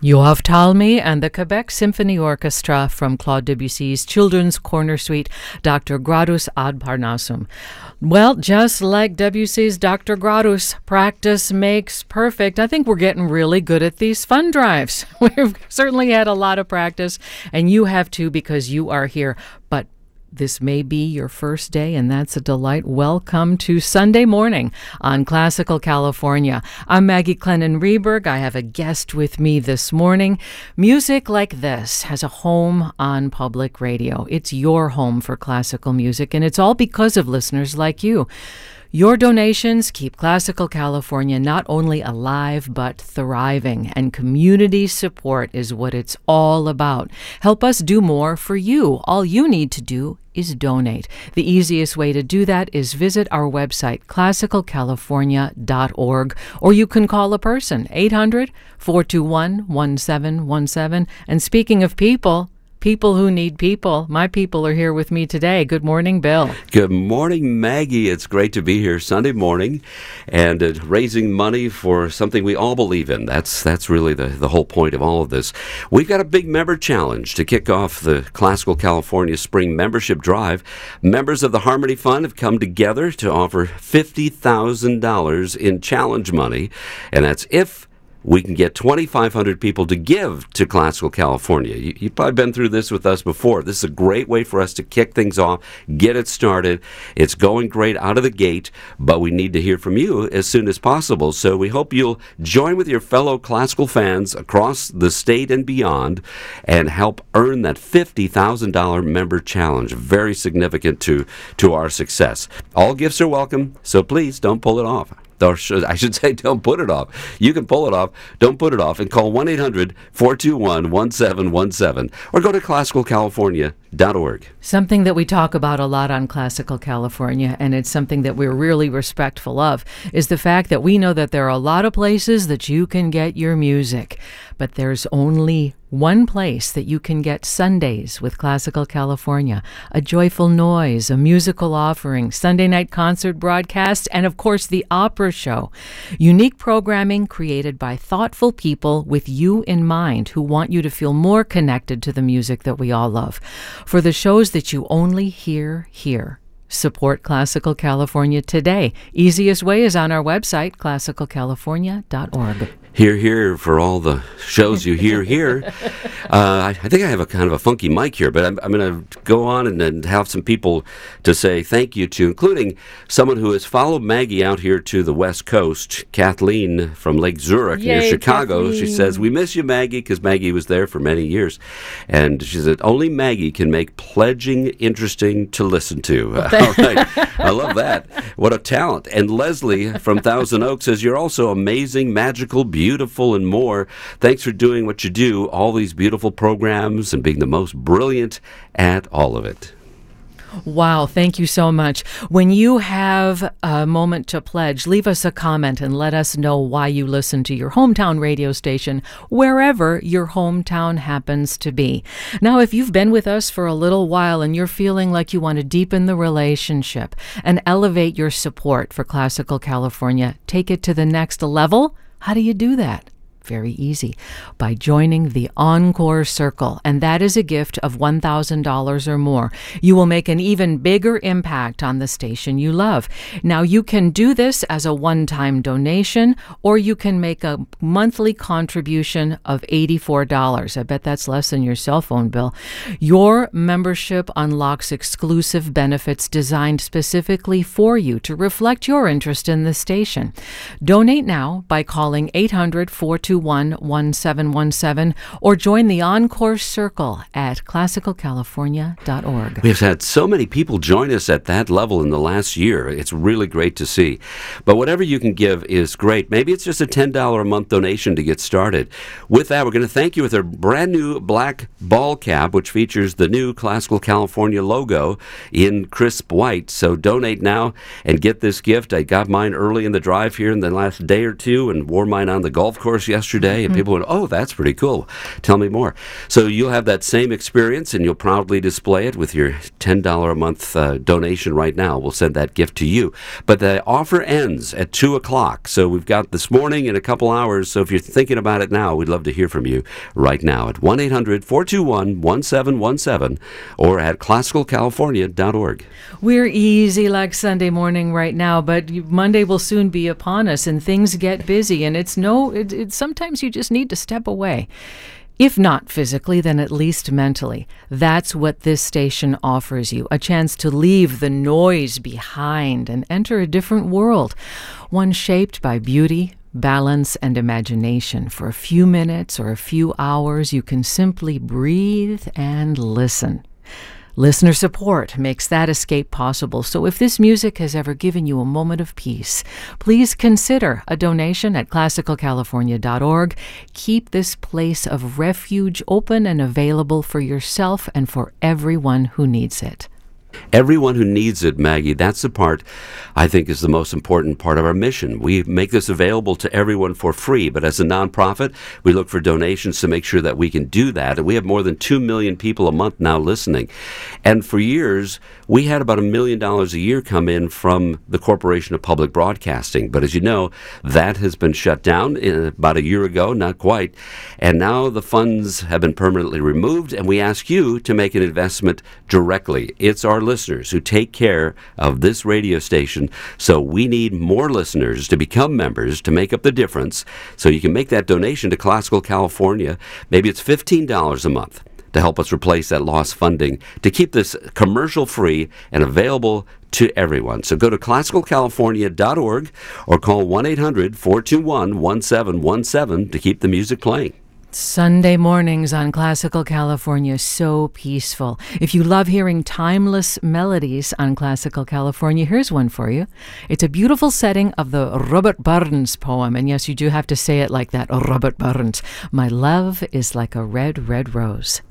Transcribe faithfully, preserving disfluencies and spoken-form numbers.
Yoav Talmi and the Quebec Symphony Orchestra from Claude Debussy's Children's Corner Suite, Doctor Gradus ad Parnassum. Well, just like Debussy's Doctor Gradus, practice makes perfect. I think we're getting really good at these fund drives. We've certainly had a lot of practice, and you have too because you are here. But this may be your first day, and that's a delight. Welcome to Sunday Morning on Classical California. I'm Maggie Clennon-Reberg. I have a guest with me this morning. Music like this has a home on public radio. It's your home for classical music, and it's all because of listeners like you. Your donations keep Classical California not only alive, but thriving, and community support is what it's all about. Help us do more for you. All you need to do is donate. The easiest way to do that is visit our website, classical california dot org, or you can call a person, eight hundred, four two one, one seven one seven. And speaking of people, people who need people, my people are here with me today. Good morning, Bill. Good morning, Maggie. It's great to be here Sunday morning and uh, raising money for something we all believe in. That's that's really the, the whole point of all of this. We've got a big member challenge to kick off the Classical California Spring Membership Drive. Members of the Harmony Fund have come together to offer fifty thousand dollars in challenge money, and that's if we can get twenty-five hundred people to give to Classical California. You, you've probably been through this with us before. This is a great way for us to kick things off, get it started. It's going great out of the gate, but we need to hear from you as soon as possible. So we hope you'll join with your fellow classical fans across the state and beyond and help earn that fifty thousand dollars member challenge. Very significant to, to our success. All gifts are welcome, so please don't pull it off. Or should, I should say, don't put it off. You can pull it off. Don't put it off. And call one eight hundred, four two one, one seven one seven or go to classical california dot org. Something that we talk about a lot on Classical California, and it's something that we're really respectful of, is the fact that we know that there are a lot of places that you can get your music, but there's only one place that you can get Sundays with Classical California: a joyful noise, a musical offering, Sunday night concert broadcast, and of course the opera show. Unique programming created by thoughtful people with you in mind who want you to feel more connected to the music that we all love. For the shows that you only hear here, support Classical California today. Easiest way is on our website, classical california dot org. Hear, hear for all the shows you hear here. Uh, I, I think I have a kind of a funky mic here, but I'm, I'm going to go on and, and have some people to say thank you to, including someone who has followed Maggie out here to the West Coast, Kathleen from Lake Zurich Yay, near Chicago. Kathleen. She says, "We miss you, Maggie," because Maggie was there for many years. And she said, "Only Maggie can make pledging interesting to listen to." All right. I love that. What a talent. And Leslie from Thousand Oaks says, "You're also amazing, magical, beautiful. Beautiful and more. Thanks for doing what you do, all these beautiful programs, and being the most brilliant at all of it." Wow, thank you so much. When you have a moment to pledge, leave us a comment and let us know why you listen to your hometown radio station, wherever your hometown happens to be. Now, if you've been with us for a little while and you're feeling like you want to deepen the relationship and elevate your support for Classical California, take it to the next level, how do you do that? Very easy. By joining the Encore Circle, and that is a gift of one thousand dollars or more. You will make an even bigger impact on the station you love. Now, you can do this as a one-time donation, or you can make a monthly contribution of eighty-four dollars. I bet that's less than your cell phone bill. Your membership unlocks exclusive benefits designed specifically for you to reflect your interest in the station. Donate now by calling eight hundred, four two one, one seven one seven or join the Encore Circle at classical california dot org. We've had so many people join us at that level in the last year. It's really great to see. But whatever you can give is great. Maybe it's just a ten dollars a month donation to get started. With that, we're going to thank you with our brand new black ball cap, which features the new Classical California logo in crisp white. So donate now and get this gift. I got mine early in the drive here in the last day or two and wore mine on the golf course yesterday. yesterday, and mm-hmm. people went, oh, that's pretty cool. Tell me more. So you'll have that same experience, and you'll proudly display it with your ten dollars a month uh, donation right now. We'll send that gift to you. But the offer ends at two o'clock. So we've got this morning in a couple hours. So if you're thinking about it now, we'd love to hear from you right now at one eight hundred four two one one seven one seven or at classical california dot org. We're easy like Sunday morning right now, but Monday will soon be upon us and things get busy. And it's no, it, it, sometimes you just need to step away. If not physically, then at least mentally. That's what this station offers you, a chance to leave the noise behind and enter a different world, one shaped by beauty, balance, and imagination. For a few minutes or a few hours, you can simply breathe and listen. Listener support makes that escape possible. So if this music has ever given you a moment of peace, please consider a donation at classical california dot org. Keep this place of refuge open and available for yourself and for everyone who needs it. Everyone who needs it, Maggie, that's the part I think is the most important part of our mission. We make this available to everyone for free, but as a nonprofit, we look for donations to make sure that we can do that. And we have more than two million people a month now listening. And for years, we had about a million dollars a year come in from the Corporation of Public Broadcasting. But as you know, that has been shut down about a year ago, not quite. And now the funds have been permanently removed, and we ask you to make an investment directly. It's our listeners who take care of this radio station, so we need more listeners to become members to make up the difference. So you can make that donation to Classical California. Maybe it's fifteen dollars a month to help us replace that lost funding to keep this commercial free and available to everyone. So go to classical california dot org or call one eight hundred four two one one seven one seven to keep the music playing. Sunday mornings on Classical California, so peaceful. If you love hearing timeless melodies on Classical California, here's one for you. It's a beautiful setting of the Robert Burns poem. And yes, you do have to say it like that, Robert Burns. My love is like a red, red rose.